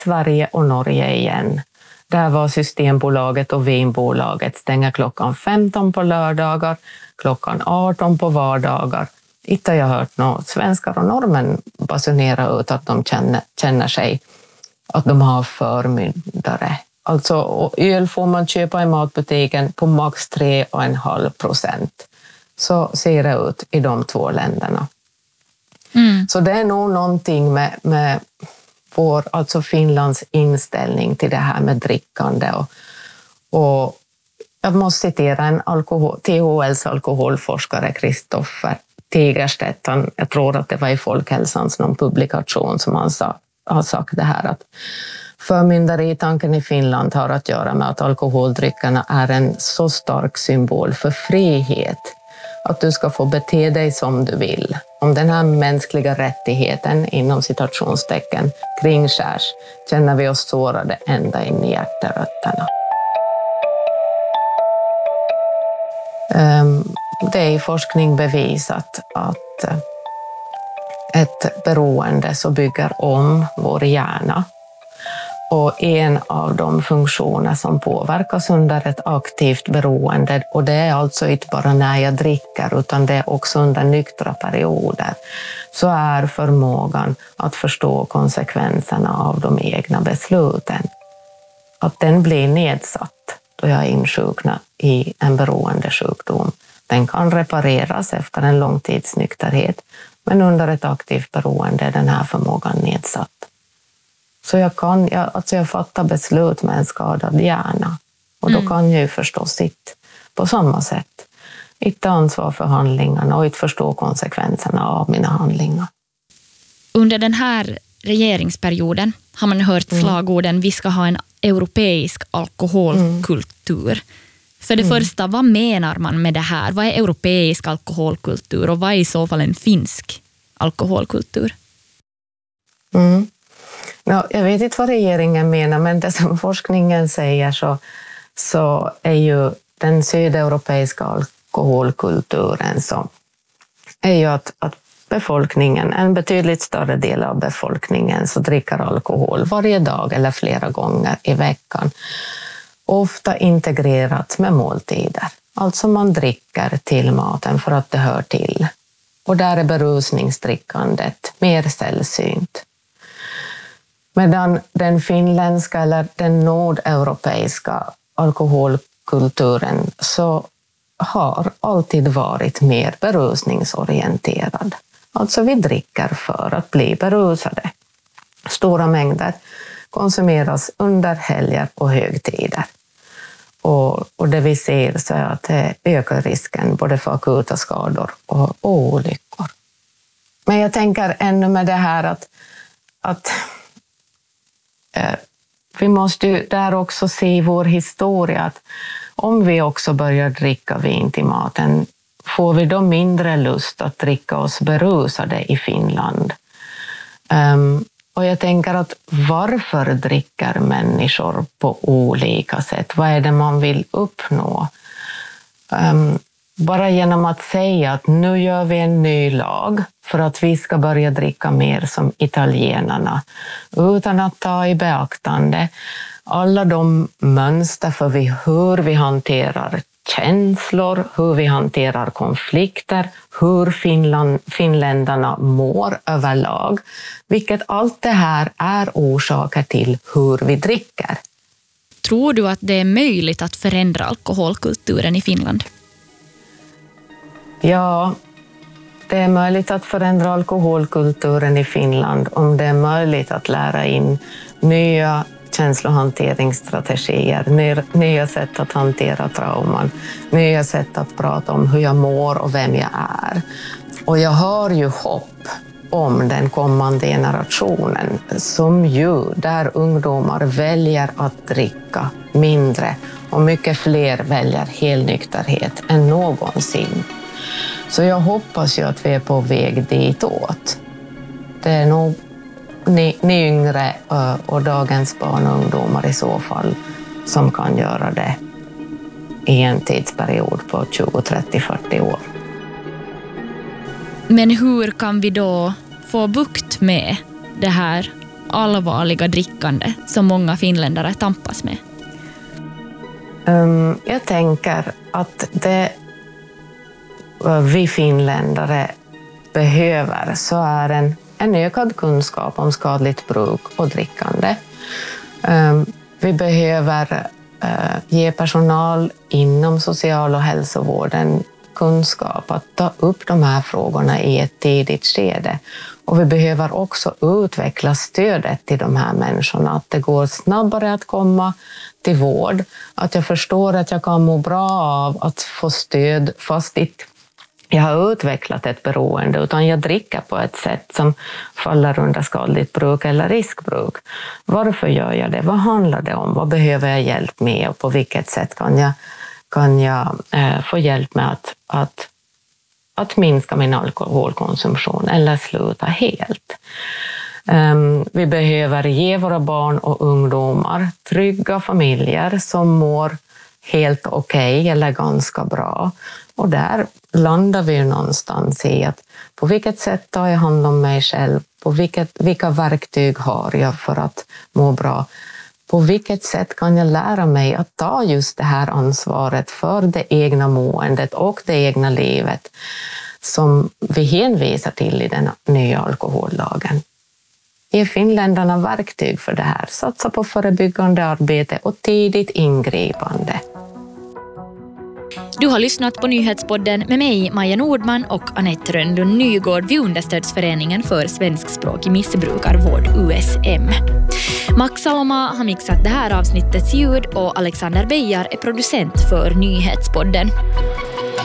Sverige och Norge igen. Där var Systembolaget och Vinbolaget stänger klockan 15 på lördagar, klockan 18 på vardagar. Inte har jag hört något svenskar och norrmän basunera ut att de känner sig att de har förmyndare. Alltså öl får man köpa i matbutiken på max 3,5%. Så ser det ut i de två länderna. Så det är nog någonting med vår, alltså Finlands inställning till det här med drickande. Och jag måste citera en THLs alkoholforskare, Kristoffer Tigerstedt. Jag tror att det var i Folkhälsans någon publikation som han har sagt det här att förmynderitanken i Finland har att göra med att alkoholdryckerna är en så stark symbol för frihet. Att du ska få bete dig som du vill. Om den här mänskliga rättigheten inom citationstecken kringskärs känner vi oss sårade ända in i hjärterötterna. Det är i forskning bevisat att ett beroende så bygger om vår hjärna. Och en av de funktioner som påverkas under ett aktivt beroende, och det är alltså inte bara när jag dricker utan det är också under nyktra perioder, så är förmågan att förstå konsekvenserna av de egna besluten. Att den blir nedsatt då jag insjuknar i en beroendesjukdom. Den kan repareras efter en lång tids nykterhet, men under ett aktivt beroende är den här förmågan nedsatt. Så jag fattar beslut med en skadad hjärna. Och då kan jag ju förstås sitt på samma sätt. Inte ansvar för handlingarna och inte förstå konsekvenserna av mina handlingar. Under den här regeringsperioden har man hört slagorden vi ska ha en europeisk alkoholkultur. För det första, vad menar man med det här? Vad är europeisk alkoholkultur och vad är i så fall en finsk alkoholkultur? Jag vet inte vad regeringen menar, men det som forskningen säger så är ju den sydeuropeiska alkoholkulturen så är ju att befolkningen, en betydligt större del av befolkningen så dricker alkohol varje dag eller flera gånger i veckan. Ofta integrerat med måltider. Alltså man dricker till maten för att det hör till. Och där är berusningsdrickandet mer sällsynt. Medan den finländska eller den nordeuropeiska alkoholkulturen så har alltid varit mer berusningsorienterad. Alltså vi dricker för att bli berusade. Stora mängder konsumeras under helger och högtider. Och det vi ser så är att det ökar risken både för akuta skador och olyckor. Men jag tänker ännu med det här att vi måste ju där också se vår historia att om vi också börjar dricka vin till maten får vi då mindre lust att dricka oss berusade i Finland. Och jag tänker att varför dricker människor på olika sätt? Vad är det man vill uppnå? Bara genom att säga att nu gör vi en ny lag för att vi ska börja dricka mer som italienarna utan att ta i beaktande alla de mönster för hur vi hanterar känslor, hur vi hanterar konflikter, hur finländarna mår överlag, vilket allt det här är orsaker till hur vi dricker. Tror du att det är möjligt att förändra alkoholkulturen i Finland? Ja, det är möjligt att förändra alkoholkulturen i Finland om det är möjligt att lära in nya känslohanteringsstrategier, nya sätt att hantera trauman, nya sätt att prata om hur jag mår och vem jag är. Och jag har ju hopp om den kommande generationen som ju där ungdomar väljer att dricka mindre och mycket fler väljer helnykterhet än någonsin. Så jag hoppas ju att vi är på väg ditåt. Det är nog ni yngre och dagens barn och ungdomar i så fall som kan göra det i en tidsperiod på 20, 30, 40 år. Men hur kan vi då få bukt med det här allvarliga drickande som många finländare tampas med? Jag tänker att det vi finländare behöver så är en ökad kunskap om skadligt bruk och drickande. Vi behöver ge personal inom social- och hälsovården kunskap att ta upp de här frågorna i ett tidigt skede. Och vi behöver också utveckla stödet till de här människorna, att det går snabbare att komma till vård, att jag förstår att jag kan må bra av att få stöd fast jag har utvecklat ett beroende, utan jag dricker på ett sätt som faller under skadligt bruk eller riskbruk. Varför gör jag det? Vad handlar det om? Vad behöver jag hjälp med? Och på vilket sätt kan jag få hjälp med att minska min alkoholkonsumtion eller sluta helt? Vi behöver ge våra barn och ungdomar trygga familjer som mår helt okej eller ganska bra. Och där landar vi ju någonstans i att på vilket sätt tar jag hand om mig själv? På vilka verktyg har jag för att må bra? På vilket sätt kan jag lära mig att ta just det här ansvaret för det egna måendet och det egna livet som vi hänvisar till i den nya alkohollagen? Ge finländarna verktyg för det här. Satsa på förebyggande arbete och tidigt ingripande. Du har lyssnat på Nyhetspodden med mig, Maja Nordman och Anette Rönnlund Nygård vid Understödsföreningen för svenskspråkig missbrukarvård, USM. Max Saloma har mixat det här avsnittets ljud och Alexander Beijar är producent för Nyhetspodden.